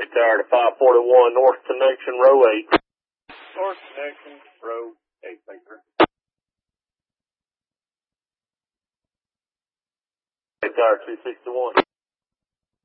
Tired of 541 North Connection, row 8. North Connection, row 8, thank you. Tired 261.